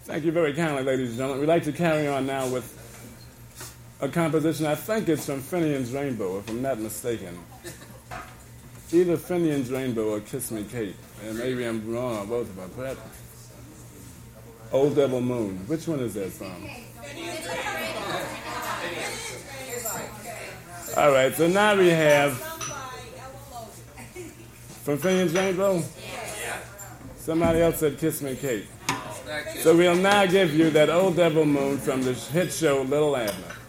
Thank you very kindly, ladies and gentlemen. We'd like to carry on now with a composition. I think it's from Finian's Rainbow, if I'm not mistaken. Either Finian's Rainbow or Kiss Me Kate. And maybe I'm wrong on both of them. Perhaps Old Devil Moon. Which one is that from? All right, so now we have from Finian's Rainbow? Somebody else said Kiss Me Kate. So we'll now give you that Old Devil Moon from the hit show Little Abner.